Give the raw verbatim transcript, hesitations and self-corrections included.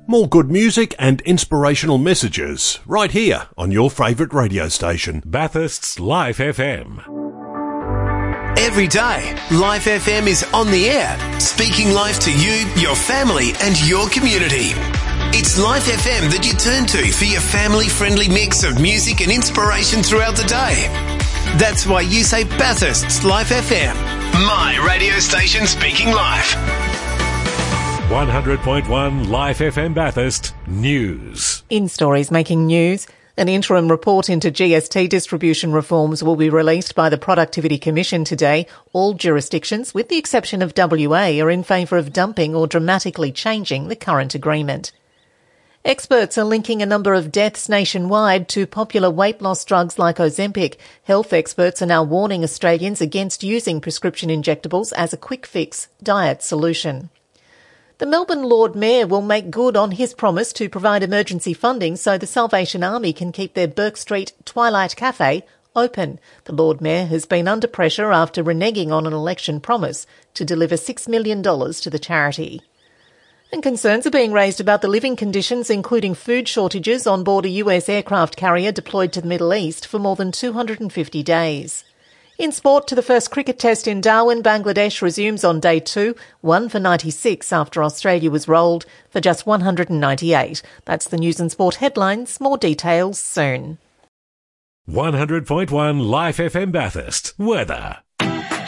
More good music and inspirational messages right here on your favourite radio station, Bathurst's Life F M. Every day, Life F M is on the air, speaking life to you, your family and your community. It's Life F M that you turn to for your family-friendly mix of music and inspiration throughout the day. That's why you say Bathurst's Life F M, my radio station speaking life. one hundred point one Life F M Bathurst News. In stories making news, an interim report into G S T distribution reforms will be released by the Productivity Commission today. All jurisdictions, with the exception of W A, are in favour of dumping or dramatically changing the current agreement. Experts are linking a number of deaths nationwide to popular weight loss drugs like Ozempic. Health experts are now warning Australians against using prescription injectables as a quick fix diet solution. The Melbourne Lord Mayor will make good on his promise to provide emergency funding so the Salvation Army can keep their Burke Street Twilight Cafe open. The Lord Mayor has been under pressure after reneging on an election promise to deliver six million dollars to the charity. And concerns are being raised about the living conditions, including food shortages on board a U S aircraft carrier deployed to the Middle East for more than two hundred fifty days. In sport, to the first cricket test in Darwin, Bangladesh resumes on day two, one for ninety-six after Australia was rolled for just one hundred ninety-eight. That's the news and sport headlines. More details soon. one hundred point one Life F M Bathurst. Weather.